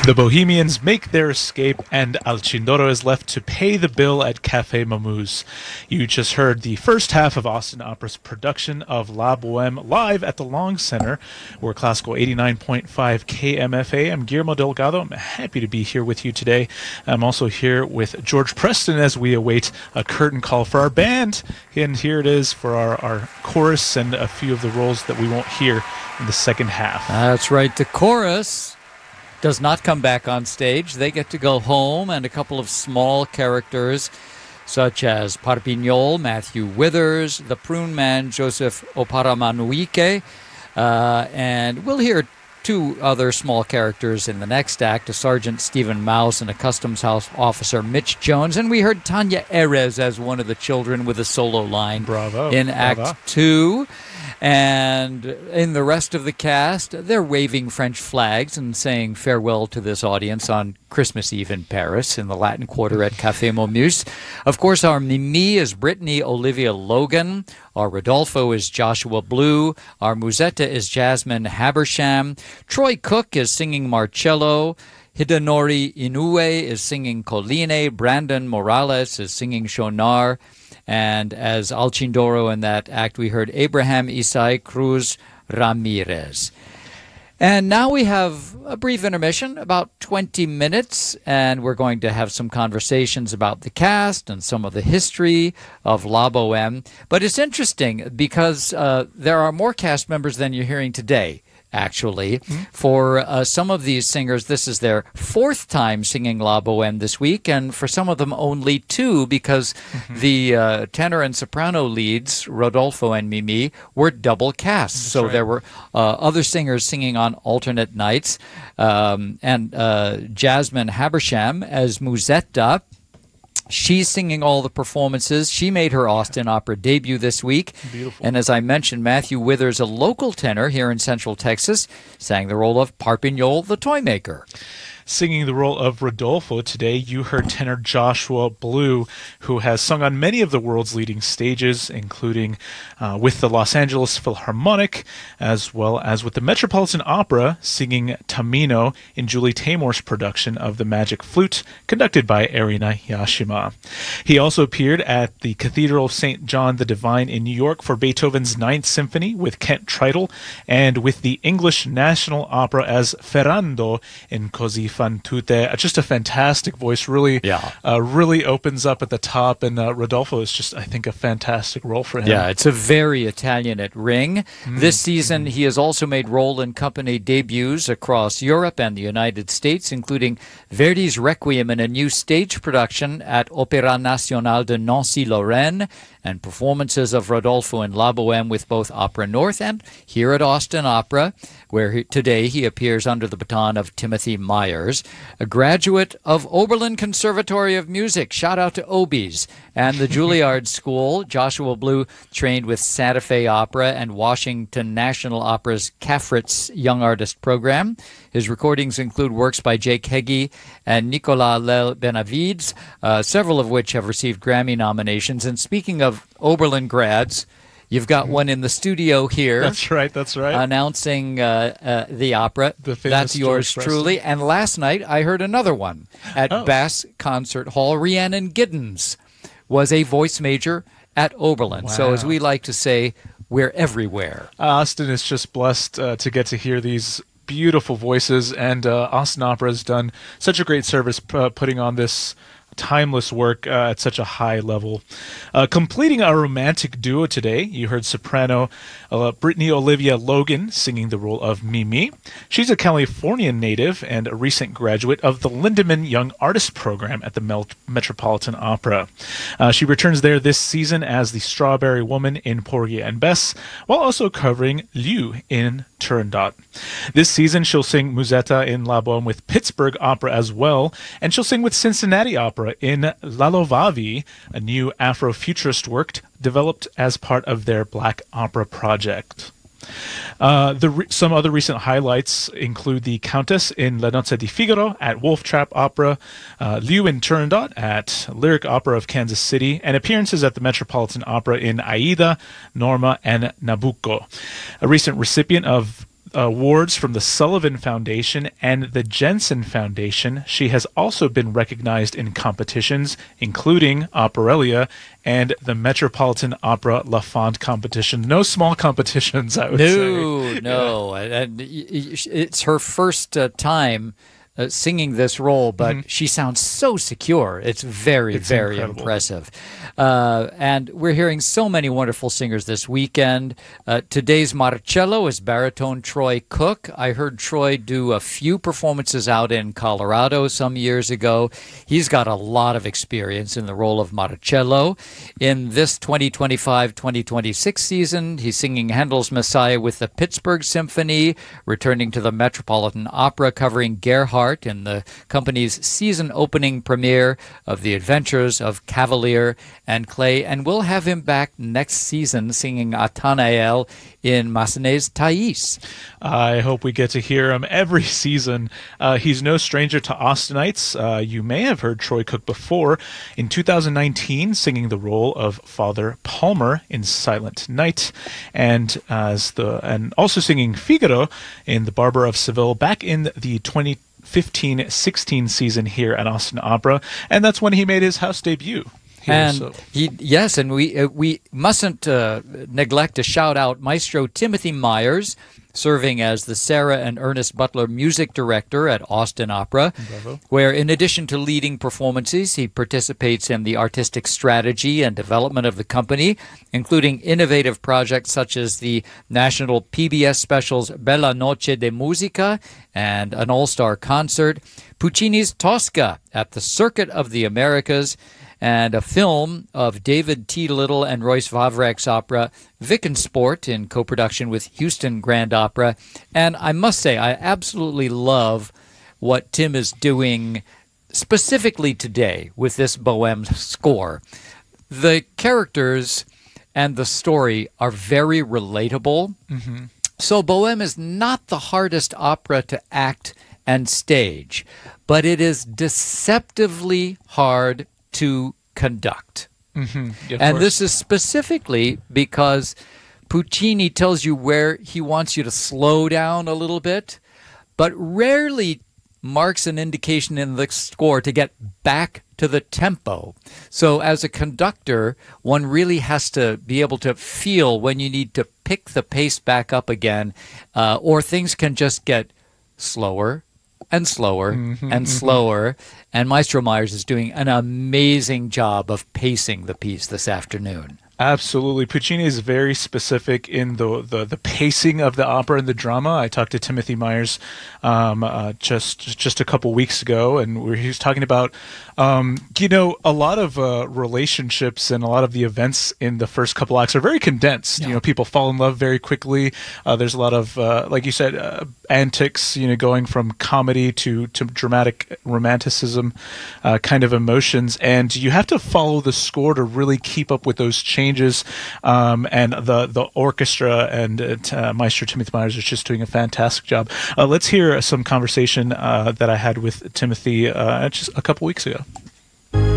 The Bohemians make their escape, and Alcindoro is left to pay the bill at Café Mamouze. You just heard the first half of Austin Opera's production of La Boheme live at the Long Center. We're Classical 89.5 KMFA. I'm Guillermo Delgado. I'm happy to be here with you today. I'm also here with George Preston as we await a curtain call for our band. And here it is for our chorus and a few of the roles that we won't hear in the second half. That's right. The chorus does not come back on stage. They get to go home, and a couple of small characters such as Parpignol, Matthew Withers, the Prune Man, Joseph Oparamanuike, and we'll hear two other small characters in the next act, a Sergeant Stephen Mouse and a Customs House Officer Mitch Jones. And we heard Tanya Erez as one of the children with a solo line in Act 2. And in the rest of the cast, they're waving French flags and saying farewell to this audience on Christmas Eve in Paris in the Latin Quarter at Café Mamouze. Of course, our Mimi is Brittany Olivia Logan. Our Rodolfo is Joshua Blue. Our Musetta is Jasmine Habersham. Troy Cook is singing Marcello. Hidenori Inoue is singing Colline. Brandon Morales is singing Shonar. And as Alcindoro in that act, we heard Abraham Isai Cruz Ramirez. And now we have a brief intermission, about 20 minutes, and we're going to have some conversations about the cast and some of the history of La Boheme. But it's interesting because there are more cast members than you're hearing today. Actually, for some of these singers, this is their fourth time singing La Boheme this week, and for some of them only two, because the tenor and soprano leads, Rodolfo and Mimi, were double casts. That's so right. There were other singers singing on alternate nights, and Jasmine Habersham as Musetta. She's singing all the performances. She made her Austin Opera debut this week. Beautiful. And as I mentioned, Matthew Withers, a local tenor here in Central Texas, sang the role of Parpignol the Toy Maker. Singing the role of Rodolfo today, you heard tenor Joshua Blue, who has sung on many of the world's leading stages, including with the Los Angeles Philharmonic, as well as with the Metropolitan Opera, singing Tamino in Julie Taymor's production of The Magic Flute, conducted by Erina Yashima. He also appeared at the Cathedral of St. John the Divine in New York for Beethoven's Ninth Symphony with Kent Tritle, and with the English National Opera as Ferrando in Così fan tutte. Just a fantastic voice, really opens up at the top, and Rodolfo is just, I think, a fantastic role for him. Yeah, it's a very Italian at Ring. This season, he has also made role and company debuts across Europe and the United States, including Verdi's Requiem in a new stage production at Opéra National de Nancy-Lorraine, and performances of Rodolfo in La Boheme with both Opera North and here at Austin Opera, where today he appears under the baton of Timothy Myers, a graduate of Oberlin Conservatory of Music. Shout out to Obies. And the Juilliard School. Joshua Blue trained with Santa Fe Opera and Washington National Opera's Cafritz Young Artist Program. His recordings include works by Jake Heggie and Nicolas Lel Benavides, several of which have received Grammy nominations. And speaking of Oberlin grads, you've got one in the studio here. That's right. Announcing the opera. That's yours truly. And last night I heard another one at Bass Concert Hall. Rhiannon Giddens was a voice major at Oberlin. Wow. So as we like to say, we're everywhere. Austin is just blessed to get to hear these beautiful voices, and Austin Opera has done such a great service putting on this timeless work at such a high level. Completing our romantic duo today, you heard soprano Brittany Olivia Logan singing the role of Mimi. She's a Californian native and a recent graduate of the Lindemann Young Artist Program at the Metropolitan Opera. She returns there this season as the Strawberry Woman in Porgy and Bess, while also covering Liu in Turandot. This season, she'll sing Musetta in La Boheme with Pittsburgh Opera as well, and she'll sing with Cincinnati Opera in Lalovavi, a new Afrofuturist work developed as part of their Black Opera project. Some other recent highlights include the Countess in La Nozze di Figaro at Wolf Trap Opera, Liu in Turandot at Lyric Opera of Kansas City, and appearances at the Metropolitan Opera in Aida, Norma, and Nabucco. A recent recipient of awards from the Sullivan Foundation and the Jensen Foundation. She has also been recognized in competitions, including Operalia and the Metropolitan Opera La Font competition. No small competitions, I would say. No. And it's her first time singing this role, but she sounds so secure. It's very incredible. Impressive. And we're hearing so many wonderful singers this weekend. Today's Marcello is baritone Troy Cook. I heard Troy do a few performances out in Colorado some years ago. He's got a lot of experience in the role of Marcello. In this 2025-2026 season, he's singing Handel's Messiah with the Pittsburgh Symphony, returning to the Metropolitan Opera, covering Gerhardt in the company's season opening premiere of The Adventures of Cavalier and Clay, and we'll have him back next season singing Athanael in Massenet's Thais. I hope we get to hear him every season. He's no stranger to Austinites. You may have heard Troy Cook before in 2019 singing the role of Father Palmer in Silent Night, and also singing Figaro in The Barber of Seville back in the 2015-16 season here at Austin Opera, and that's when he made his house debut. We mustn't neglect to shout out Maestro Timothy Myers, serving as the Sarah and Ernest Butler music director at Austin Opera, where in addition to leading performances, he participates in the artistic strategy and development of the company, including innovative projects such as the national PBS specials Bella Noche de Musica and an all-star concert, Puccini's Tosca at the Circuit of the Americas, and a film of David T. Little and Royce Vavrek's opera Wickensport in co-production with Houston Grand Opera. And I must say, I absolutely love what Tim is doing specifically today with this Bohème score. The characters and the story are very relatable. Mm-hmm. So Bohème is not the hardest opera to act and stage, but it is deceptively hard to conduct. Mm-hmm. Yeah, and this is specifically because Puccini tells you where he wants you to slow down a little bit, but rarely marks an indication in the score to get back to the tempo. So as a conductor, one really has to be able to feel when you need to pick the pace back up again, or things can just get slower and slower and slower. And Maestro Myers is doing an amazing job of pacing the piece this afternoon. Absolutely. Puccini is very specific in the pacing of the opera and the drama. I talked to Timothy Myers just a couple weeks ago, and he was talking about a lot of relationships and a lot of the events in the first couple acts are very condensed. Yeah. People fall in love very quickly. There's a lot of, like you said, antics, going from comedy to dramatic romanticism kind of emotions, and you have to follow the score to really keep up with those changes. And the orchestra and Maestro Timothy Myers is just doing a fantastic job. Let's hear some conversation that I had with Timothy just a couple weeks ago.